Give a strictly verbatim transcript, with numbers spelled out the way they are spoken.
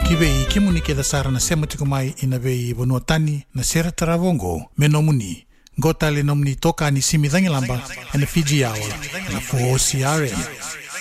Kiwei kimuni ke da sara na sema tikumai ina vei vanua tani na sera taravongo menomuni gota le nomni toka ni simi lamba and the Fiji hour na four C R M.